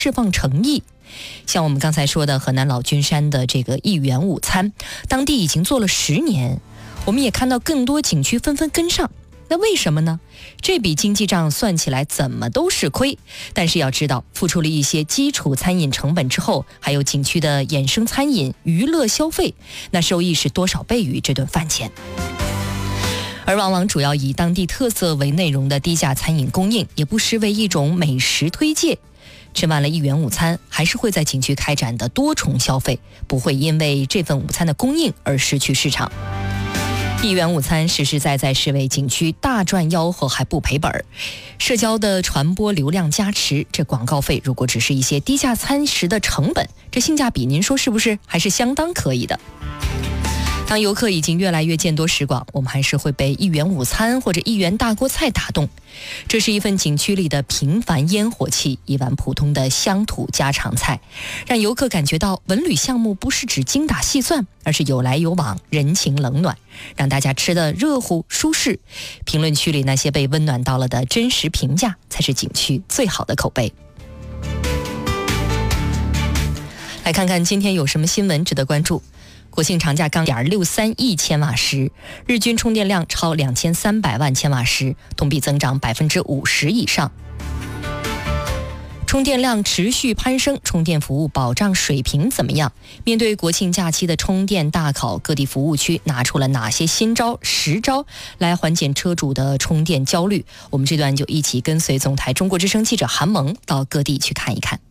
释放诚意。像我们刚才说的河南老君山的这个1元午餐，当地已经做了10年，我们也看到更多景区纷纷跟上。那为什么呢？这笔经济账算起来怎么都是亏，但是要知道，付出了一些基础餐饮成本之后，还有景区的衍生餐饮、娱乐消费，那收益是多少倍于这顿饭钱。而往往主要以当地特色为内容的低价餐饮供应，也不失为一种美食推介。吃完了1元午餐，还是会在景区开展的多重消费，不会因为这份午餐的供应而失去市场。1元午餐实实在在是为景区大赚吆喝，还不赔本。社交的传播流量加持，这广告费如果只是一些低价餐食的成本，这性价比您说是不是还是相当可以的？当游客已经越来越见多识广，我们还是会被1元午餐或者1元大锅菜打动。这是一份景区里的平凡烟火气，一碗普通的乡土家常菜，让游客感觉到文旅项目不是指精打细算，而是有来有往，人情冷暖，让大家吃得热乎舒适。评论区里那些被温暖到了的真实评价，才是景区最好的口碑。来看看今天有什么新闻值得关注。国庆长假刚1.63亿千瓦时，日均充电量超2300万千瓦时，同比增长50%以上。充电量持续攀升，充电服务保障水平怎么样？面对国庆假期的充电大考，各地服务区拿出了哪些新招、实招来缓解车主的充电焦虑？我们这段就一起跟随总台中国之声记者韩萌到各地去看一看。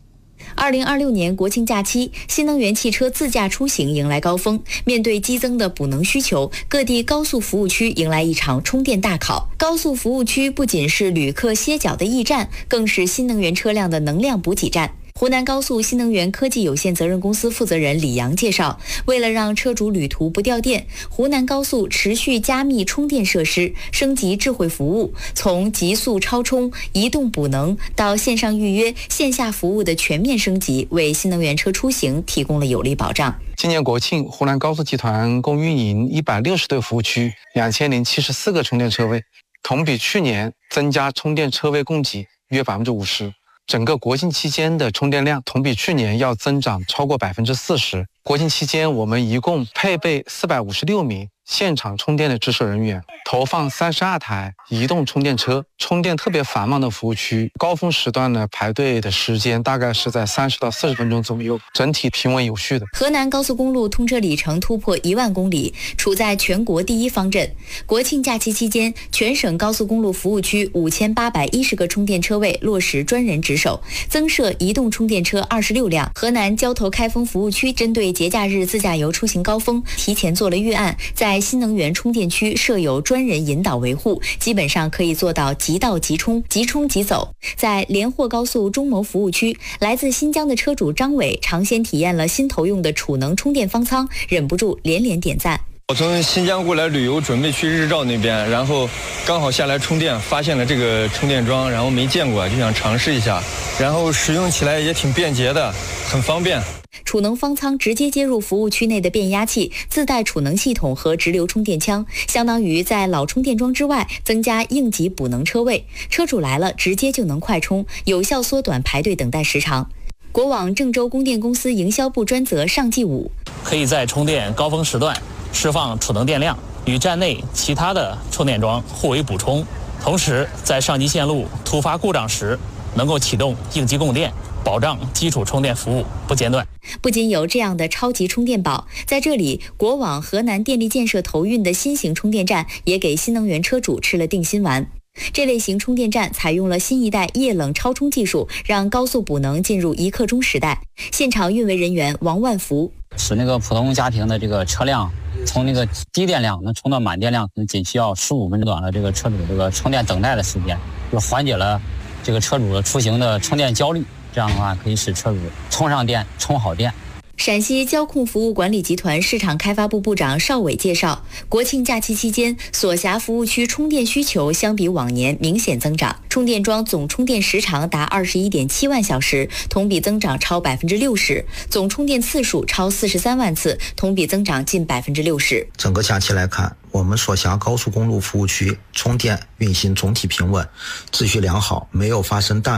2026年国庆假期，新能源汽车自驾出行迎来高峰。面对激增的补能需求，各地高速服务区迎来一场充电大考。高速服务区不仅是旅客歇脚的驿站，更是新能源车辆的能量补给站。湖南高速新能源科技有限责任公司负责人李阳介绍，为了让车主旅途不掉电，湖南高速持续加密充电设施，升级智慧服务，从极速超充、移动补能到线上预约、线下服务的全面升级，为新能源车出行提供了有力保障。 今年国庆，湖南高速集团共运营160对服务区，2074个充电车位，同比去年增加充电车位供给约50%。整个国庆期间的充电量同比去年要增长超过40%。国庆期间，我们一共配备456名现场充电的值守人员，投放32台移动充电车。充电特别繁忙的服务区，高峰时段呢，排队的时间大概是在30到40分钟左右，整体平稳有序的。 河南高速公路通车里程突破1万公里，处在全国第一方阵。国庆假期期间，全省高速公路服务区5810个充电车位落实专人值守，增设移动充电车26辆。河南交投开封服务区针对节假日自驾游出行高峰，提前做了预案，在新能源充电区设有专人引导维护，基本上可以做到即到即充、即充即走。在连霍高速中牟服务区，来自新疆的车主张伟尝鲜体验了新投用的储能充电方舱，忍不住连连点赞。 我从新疆过来旅游，准备去日照那边，然后刚好下来充电，发现了这个充电桩，然后没见过，就想尝试一下，然后使用起来也挺便捷的，很方便。 储能方舱直接接入服务区内的变压器，自带储能系统和直流充电枪，相当于在老充电桩之外增加应急补能车位，车主来了直接就能快充，有效缩短排队等待时长。国网郑州供电公司营销部专责尚继武， 可以在充电高峰时段释放储能电量，与站内其他的充电桩互为补充，同时在上级线路突发故障时能够启动应急供电，保障基础充电服务不间断。 不仅有这样的超级充电宝，在这里国网河南电力建设投运的新型充电站也给新能源车主吃了定心丸。这类型充电站采用了新一代液冷超充技术，让高速补能进入1刻钟时代。现场运维人员王万福， 使那个普通家庭的这个车辆从那个低电量能充到满电量，可能仅需要15分钟，短了这个车主这个充电等待的时间，就缓解了这个车主的出行的充电焦虑。这样的话可以使车主充上电、充好电。 陕西交控服务管理集团市场开发部部长邵伟介绍，国庆假期期间，所辖服务区充电需求相比往年明显增长，充电桩总充电时长达21.7万小时，同比增长超60%，总充电次数超43万次，同比增长近60%。 整个假期来看，我们所辖高速公路服务区充电运行总体平稳，秩序良好，没有发生大